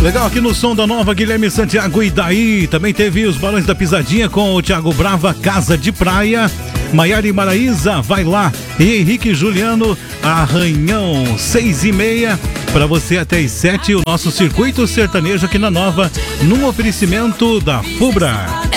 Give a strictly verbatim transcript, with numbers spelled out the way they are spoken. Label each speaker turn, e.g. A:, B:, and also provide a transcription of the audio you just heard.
A: Legal, aqui no Som da Nova, Guilherme Santiago e daí. Também teve os Balões da Pisadinha com o Thiago Brava, Casa de Praia. Maiara e Maraísa, Vai Lá. E Henrique e Juliano, Arranhão, seis e meia. Para você até as sete, o nosso Circuito Sertanejo aqui na Nova, num oferecimento da Fubra.